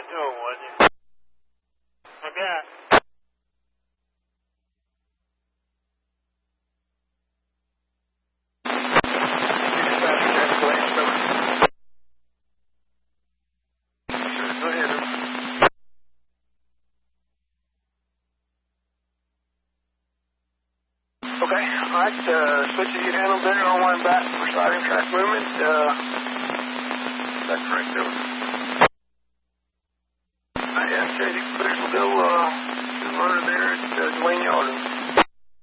Oh, was it? Okay. Go ahead. Okay, alright, switches you handled there on one back for sliding track movement, Is that correct, Dylan?